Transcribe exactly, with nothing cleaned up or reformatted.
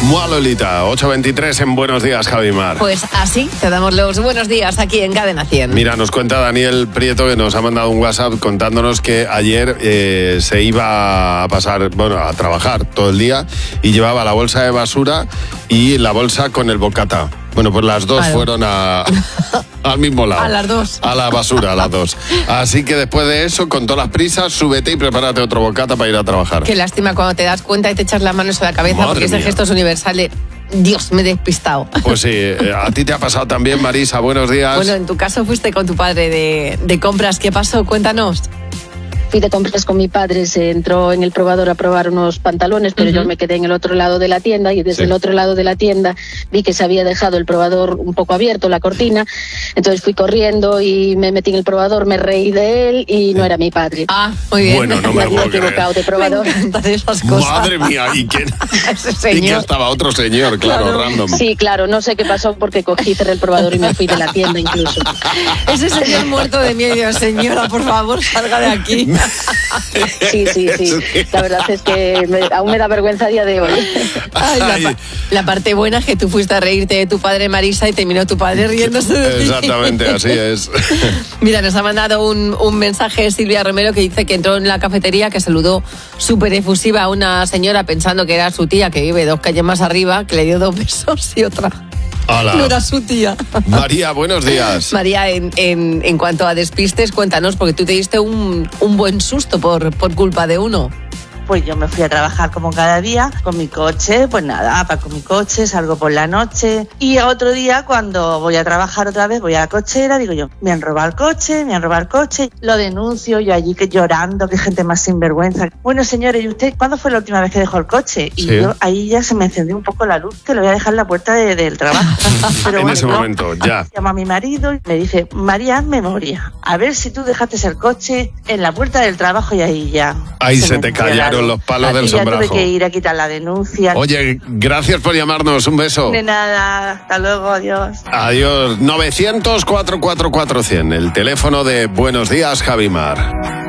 Mua Lolita, ocho veintitrés en Buenos Días, Javimar. Pues así te damos los buenos días aquí en Cadena cien. Mira, nos cuenta Daniel Prieto, que nos ha mandado un WhatsApp contándonos que ayer eh, se iba a pasar, bueno, a trabajar todo el día y llevaba la bolsa de basura y la bolsa con el bocata. Bueno, pues las dos claro. fueron a, al mismo lado. A las dos. A la basura, a las dos. Así que después de eso, con todas las prisas, súbete y prepárate otro bocata para ir a trabajar. Qué lástima cuando te das cuenta y te echas las manos a la cabeza. Madre porque ese mía. Gesto es universal de... Dios, me he despistado. Pues sí, a ti te ha pasado también, Marisa. Buenos días. Bueno, en tu caso fuiste con tu padre de, de compras. ¿Qué pasó? Cuéntanos. Fui de compras con mi padre, se entró en el probador a probar unos pantalones, pero uh-huh. yo me quedé en el otro lado de la tienda y desde sí. el otro lado de la tienda vi que se había dejado el probador un poco abierto, la cortina, entonces fui corriendo y me metí en el probador, me reí de él y no era mi padre. Ah, muy bien. Bueno, no me, me puedo equivocado de probador. Me encantan esas cosas. Madre mía, ¿y quién? Y que estaba otro señor, claro, claro, random. Sí, claro, no sé qué pasó porque cogí, cerré el probador y me fui de la tienda incluso. Ese señor muerto de miedo, señora, por favor, salga de aquí. Sí, sí, sí. La verdad es que me, aún me da vergüenza a día de hoy. Ay, la, la parte buena es que tú fuiste a reírte de tu padre, Marisa, y terminó tu padre riéndose de ti. Exactamente, así es. Mira, nos ha mandado un, un mensaje Silvia Romero que dice que entró en la cafetería, que saludó súper efusiva a una señora pensando que era su tía, que vive dos calles más arriba, que le dio dos besos y otra... Hola. No era su tía. María, buenos días. María, en, en, en cuanto a despistes, cuéntanos, porque tú te diste un, un buen susto por, por culpa de uno. Pues yo me fui a trabajar como cada día con mi coche, pues nada, aparco mi coche, salgo por la noche y otro día cuando voy a trabajar otra vez, voy a la cochera, digo yo, me han robado el coche, me han robado el coche, lo denuncio, yo allí que llorando, que gente más sinvergüenza. Bueno, señores, ¿y usted cuándo fue la última vez que dejó el coche? Y sí. yo ahí ya se me encendió un poco la luz, que lo voy a dejar en la puerta de, del trabajo. Pero en bueno, ese momento, ya. Llamo a mi marido y me dice, María, haz memoria, a ver si tú dejaste el coche en la puerta del trabajo y ahí ya. Ahí se, se te callaron los palos del sombrajo. Ya tuve que ir a quitar la denuncia. Oye, gracias por llamarnos, un beso. De nada, hasta luego, adiós. Adiós, novecientos, cuatrocientos cuarenta y cuatro cien, el teléfono de Buenos Días, Javimar.